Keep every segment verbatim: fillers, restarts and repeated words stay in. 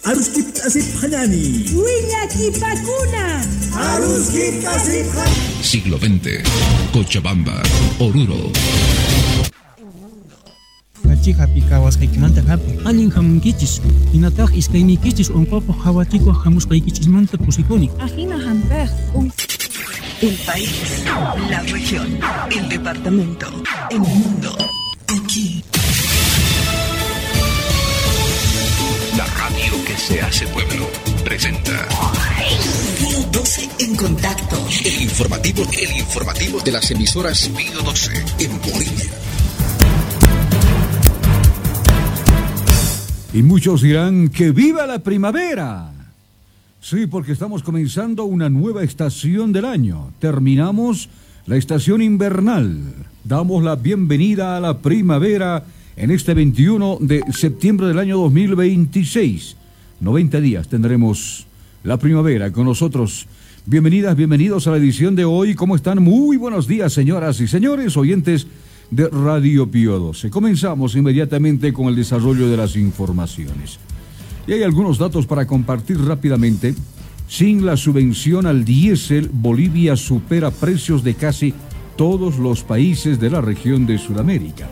Aruskip asip hanani. Wiñaki Pacuna. Aruskip asip hanani. Siglo veinte. Cochabamba, Oruro. Chica picawas kay kimanta hapi. Aning ham kichis. Inatak is kay ni kichis un poco hawatiko hamus kay kichis manta pusiponi. Ajina hamper. Un... El país, la región, el departamento, el mundo. Aquí. La radio que se hace pueblo presenta Pío doce en contacto. el informativo, el informativo de las emisoras Pío doce en Bolivia. Y muchos dirán que viva la primavera. Sí, porque estamos comenzando una nueva estación del año. Terminamos la estación invernal. Damos la bienvenida a la primavera en este veintiuno de septiembre del año dos mil veintiséis. noventa días tendremos la primavera con nosotros. Bienvenidas, bienvenidos a la edición de hoy. ¿Cómo están? Muy buenos días, señoras y señores, oyentes de Radio Pío doce. Comenzamos inmediatamente con el desarrollo de las informaciones. Y hay algunos datos para compartir rápidamente. Sin la subvención al diésel, Bolivia supera precios de casi todos los países de la región de Sudamérica.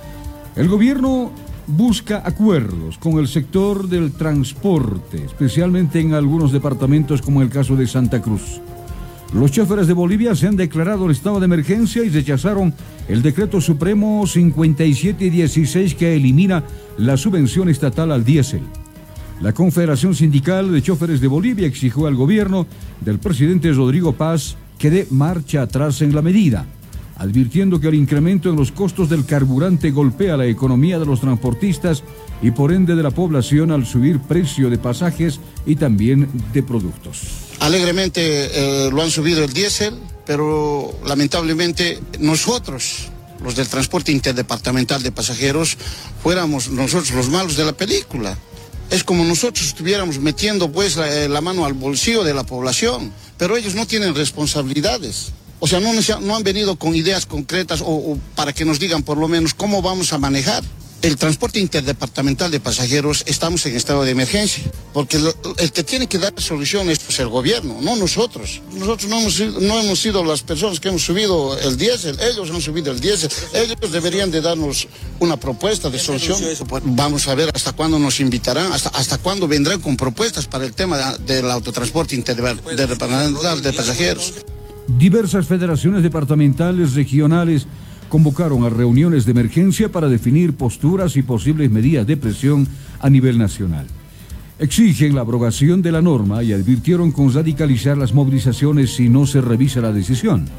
El gobierno busca acuerdos con el sector del transporte, especialmente en algunos departamentos como el caso de Santa Cruz. Los choferes de Bolivia se han declarado en estado de emergencia y rechazaron el decreto supremo cincuenta y siete dieciséis que elimina la subvención estatal al diésel. La Confederación Sindical de Choferes de Bolivia exigió al gobierno del presidente Rodrigo Paz que dé marcha atrás en la medida, advirtiendo que el incremento en los costos del carburante golpea la economía de los transportistas y por ende de la población al subir precio de pasajes y también de productos. Alegremente eh, lo han subido el diésel, pero lamentablemente nosotros, los del transporte interdepartamental de pasajeros, fuéramos nosotros los malos de la película. Es como nosotros estuviéramos metiendo pues la, la mano al bolsillo de la población, pero ellos no tienen responsabilidades. O sea, no, no han venido con ideas concretas o, o para que nos digan por lo menos cómo vamos a manejar. El transporte interdepartamental de pasajeros estamos en estado de emergencia, porque lo, el que tiene que dar soluciones es el gobierno, no nosotros. Nosotros no hemos, no hemos sido las personas que hemos subido el diésel, ellos han subido el diésel. Ellos deberían de darnos una propuesta de solución. Vamos a ver hasta cuándo nos invitarán, hasta, hasta cuándo vendrán con propuestas para el tema del autotransporte interdepartamental de pasajeros. Diversas federaciones departamentales, regionales, convocaron a reuniones de emergencia para definir posturas y posibles medidas de presión a nivel nacional. Exigen la abrogación de la norma y advirtieron con radicalizar las movilizaciones si no se revisa la decisión.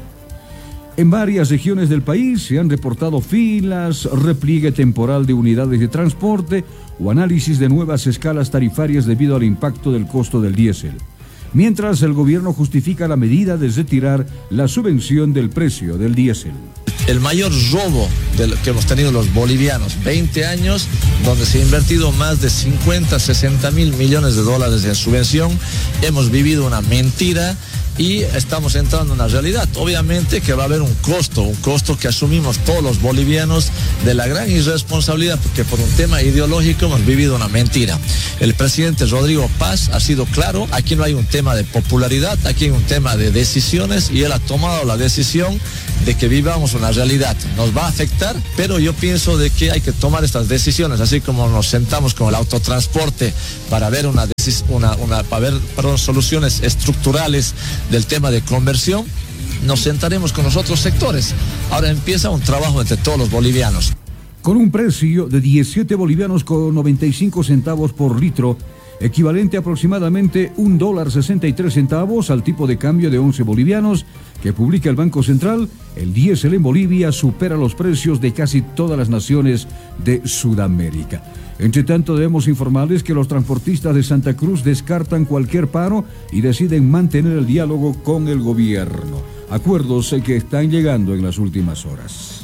En varias regiones del país se han reportado filas, repliegue temporal de unidades de transporte o análisis de nuevas escalas tarifarias debido al impacto del costo del diésel. Mientras el gobierno justifica la medida de retirar la subvención del precio del diésel. El mayor robo de lo que hemos tenido los bolivianos, veinte años, donde se ha invertido más de cincuenta, sesenta mil millones de dólares en subvención. Hemos vivido una mentira y estamos entrando en una realidad. Obviamente que va a haber un costo, un costo que asumimos todos los bolivianos de la gran irresponsabilidad, porque por un tema ideológico hemos vivido una mentira. El presidente Rodrigo Paz ha sido claro, aquí no hay un tema de popularidad, aquí hay un tema de decisiones y él ha tomado la decisión de que vivamos una realidad. Nos va a afectar, pero yo pienso de que hay que tomar estas decisiones, así como nos sentamos con el autotransporte para ver una, una, una para ver perdón, soluciones estructurales del tema de conversión, nos sentaremos con los otros sectores. Ahora empieza un trabajo entre todos los bolivianos. Con un precio de diecisiete bolivianos con noventa y cinco centavos por litro, equivalente a aproximadamente un dólar sesenta y tres centavos al tipo de cambio de once bolivianos que publica el Banco Central, el diésel en Bolivia supera los precios de casi todas las naciones de Sudamérica. Entre tanto, debemos informarles que los transportistas de Santa Cruz descartan cualquier paro y deciden mantener el diálogo con el gobierno. Acuerdos que están llegando en las últimas horas.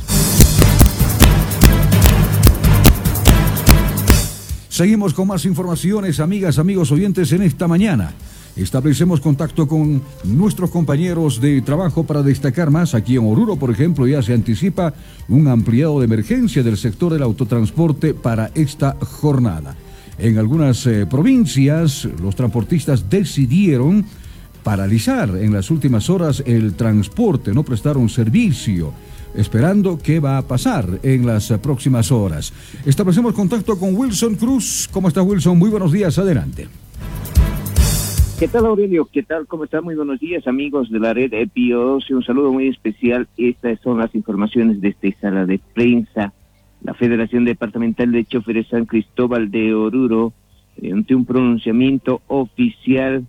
Seguimos con más informaciones, amigas, amigos oyentes, en esta mañana. Establecemos contacto con nuestros compañeros de trabajo para destacar más. Aquí en Oruro, por ejemplo, ya se anticipa un ampliado de emergencia del sector del autotransporte para esta jornada. En algunas eh, provincias, los transportistas decidieron paralizar en las últimas horas el transporte, no prestaron servicio, esperando qué va a pasar en las próximas horas. Establecemos contacto con Wilson Cruz. ¿Cómo está, Wilson? Muy buenos días, adelante. ¿Qué tal, Aurelio? ¿Qué tal? ¿Cómo están? Muy buenos días, amigos de la red E P I O doce. Un saludo muy especial. Estas son las informaciones de esta sala de prensa. La Federación Departamental de Choferes San Cristóbal de Oruro, ante un pronunciamiento oficial,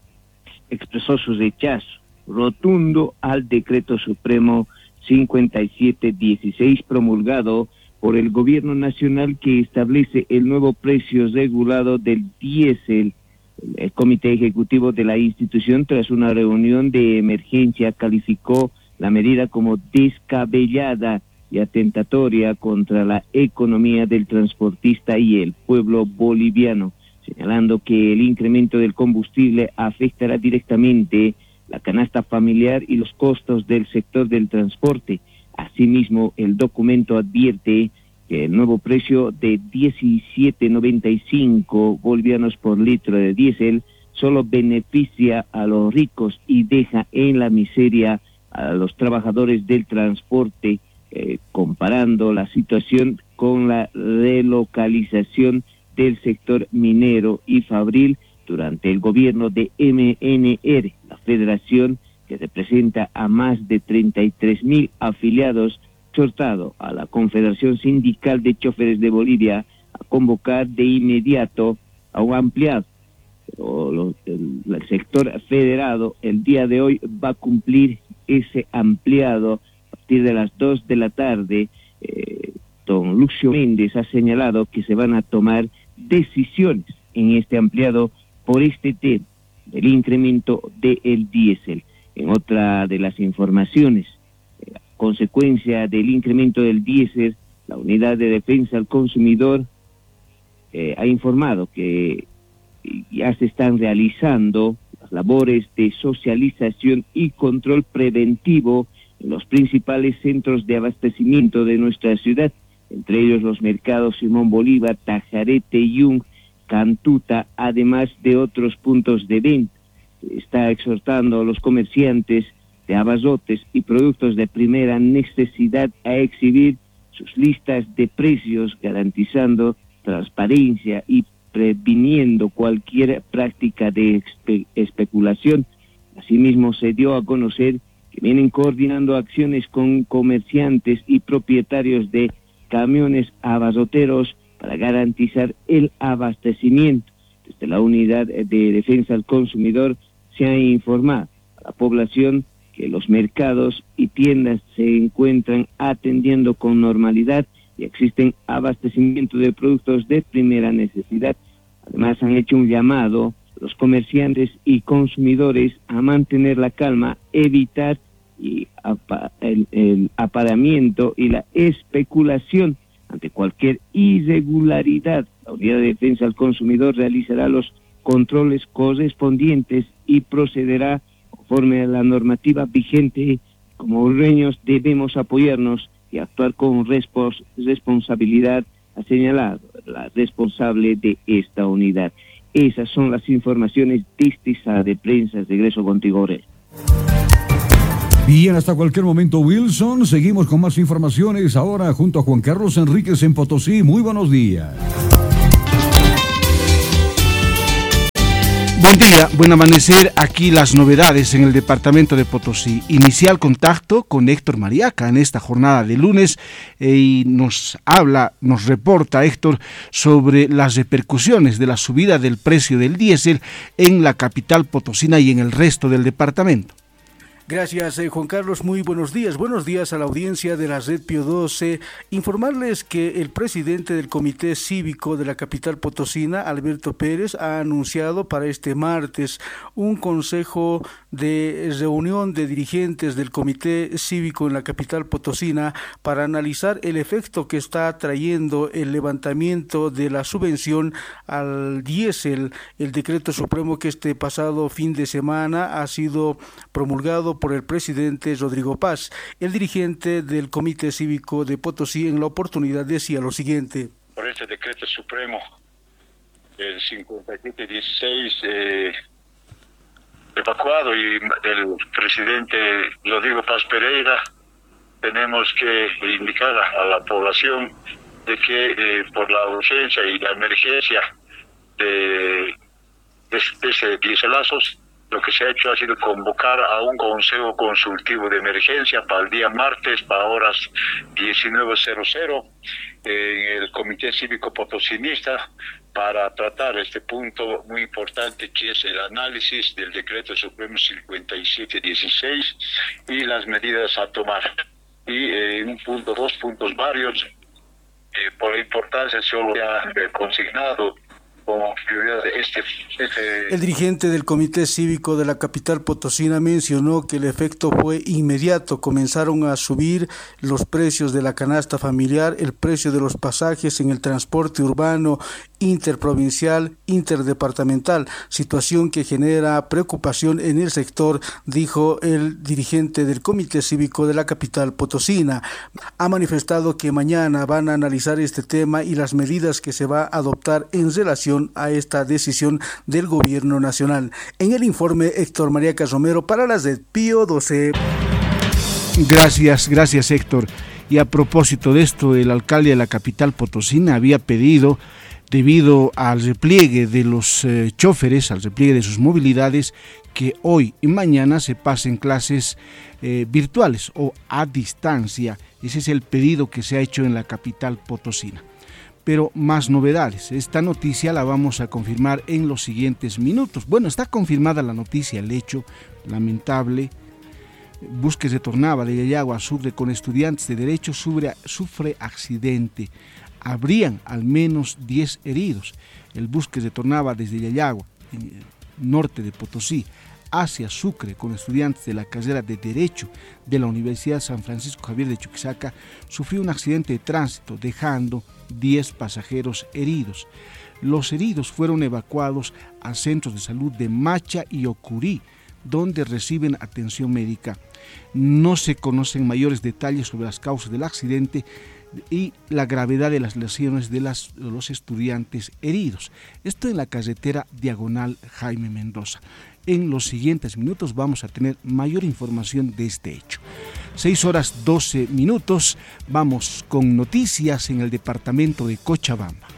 expresó su rechazo rotundo al decreto supremo cincuenta y siete dieciséis promulgado por el gobierno nacional que establece el nuevo precio regulado del diésel. El Comité Ejecutivo de la institución, tras una reunión de emergencia, calificó la medida como descabellada y atentatoria contra la economía del transportista y el pueblo boliviano, señalando que el incremento del combustible afectará directamente la canasta familiar y los costos del sector del transporte. Asimismo, el documento advierte que el nuevo precio de diecisiete noventa y cinco bolivianos por litro de diésel solo beneficia a los ricos y deja en la miseria a los trabajadores del transporte, eh, comparando la situación con la relocalización del sector minero y fabril durante el gobierno de M N R, la federación que representa a más de treinta y tres mil afiliados, exhortado a la Confederación Sindical de Choferes de Bolivia a convocar de inmediato a un ampliado. Pero lo, el, el sector federado el día de hoy va a cumplir ese ampliado a partir de las dos de la tarde. Eh, don Lucio Méndez ha señalado que se van a tomar decisiones en este ampliado por este tema del incremento del diésel. En otra de las informaciones, consecuencia del incremento del diésel, la Unidad de Defensa al Consumidor eh, ha informado que ya se están realizando las labores de socialización y control preventivo en los principales centros de abastecimiento de nuestra ciudad, entre ellos los mercados Simón Bolívar, Tajarete, Yung, Cantuta, además de otros puntos de venta. Está exhortando a los comerciantes de abarrotes y productos de primera necesidad a exhibir sus listas de precios, garantizando transparencia y previniendo cualquier práctica de espe especulación. Asimismo, se dio a conocer que vienen coordinando acciones con comerciantes y propietarios de camiones abarroteros para garantizar el abastecimiento. Desde la Unidad de Defensa al Consumidor se ha informado a la población que los mercados y tiendas se encuentran atendiendo con normalidad y existen abastecimiento de productos de primera necesidad. Además, han hecho un llamado a los comerciantes y consumidores a mantener la calma, evitar y apa el, el aparamiento y la especulación ante cualquier irregularidad. La Unidad de Defensa al Consumidor realizará los controles correspondientes y procederá conforme a la normativa vigente. Como hondureños debemos apoyarnos y actuar con respons responsabilidad, ha señalado la responsable de esta unidad. Esas son las informaciones de esta sala de prensa. Regreso contigo, Aurelio. Bien, hasta cualquier momento, Wilson. Seguimos con más informaciones ahora junto a Juan Carlos Enríquez en Potosí. Muy buenos días. Buen día, buen amanecer. Aquí las novedades en el departamento de Potosí. Inicial contacto con Héctor Mariaca en esta jornada de lunes eh, y nos habla, nos reporta Héctor sobre las repercusiones de la subida del precio del diésel en la capital potosina y en el resto del departamento. Gracias, eh, Juan Carlos. Muy buenos días. Buenos días a la audiencia de la Red P I O doce. Informarles que el presidente del Comité Cívico de la capital potosina, Alberto Pérez, ha anunciado para este martes un consejo de reunión de dirigentes del Comité Cívico en la capital potosina para analizar el efecto que está trayendo el levantamiento de la subvención al diésel, el decreto supremo que este pasado fin de semana ha sido promulgado por el presidente Rodrigo Paz. El dirigente del Comité Cívico de Potosí en la oportunidad decía lo siguiente. Por este decreto supremo el cincuenta y siete dieciséis eh, evacuado, y el presidente Rodrigo Paz Pereira, tenemos que indicar a, a la población de que eh, por la urgencia y la emergencia de, de, de ese dieselazos, lo que se ha hecho ha sido convocar a un consejo consultivo de emergencia para el día martes, para horas diecinueve cero cero, en el Comité Cívico Potosinista, para tratar este punto muy importante, que es el análisis del Decreto Supremo cincuenta y siete dieciséis y las medidas a tomar. Y eh, un punto, dos puntos varios, eh, por la importancia solo se ha eh, consignado como prioridad de este, este... El dirigente del Comité Cívico de la capital potosina mencionó que el efecto fue inmediato. Comenzaron a subir los precios de la canasta familiar, el precio de los pasajes en el transporte urbano, interprovincial, interdepartamental, situación que genera preocupación en el sector, dijo el dirigente del Comité Cívico de la capital potosina. Ha manifestado que mañana van a analizar este tema y las medidas que se va a adoptar en relación a esta decisión del gobierno nacional. En el informe, Héctor Mariaca Romero para la Z P I O doce. Gracias, gracias Héctor. Y a propósito de esto, el alcalde de la capital potosina había pedido, debido al repliegue de los eh, choferes, al repliegue de sus movilidades, que hoy y mañana se pasen clases eh, virtuales o a distancia. Ese es el pedido que se ha hecho en la capital potosina. Pero más novedades. Esta noticia la vamos a confirmar en los siguientes minutos. Bueno, está confirmada la noticia, el hecho lamentable. Bus que retornaba de Yayagua a Sucre con estudiantes de Derecho sufre, sufre accidente. Habrían al menos diez heridos. El bus que retornaba desde Yayagua, en el norte de Potosí, hacia Sucre con estudiantes de la carrera de Derecho de la Universidad San Francisco Javier de Chuquisaca sufrió un accidente de tránsito, dejando diez pasajeros heridos. Los heridos fueron evacuados a centros de salud de Macha y Ocurí, donde reciben atención médica. No se conocen mayores detalles sobre las causas del accidente y la gravedad de las lesiones de, las, de los estudiantes heridos. Esto en la carretera diagonal Jaime Mendoza. En los siguientes minutos vamos a tener mayor información de este hecho. seis horas doce minutos, vamos con noticias en el departamento de Cochabamba.